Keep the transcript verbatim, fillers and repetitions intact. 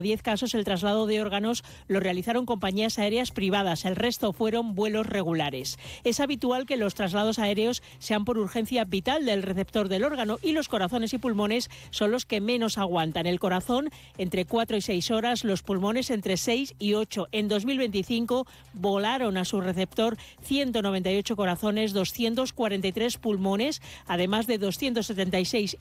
diez casos el traslado de órganos lo realizaron compañías aéreas privadas, el resto fueron vuelos regulares. Es habitual que los traslados aéreos sean por urgencia vital del receptor del órgano y los corazones y pulmones son los que menos aguantan. El corazón entre cuatro y seis horas, los pulmones entre seis y ocho. En dos mil veinticinco volaron a su receptor ciento noventa y ocho corazones, doscientos cuarenta y tres pulmones, además de doscientos setenta y seis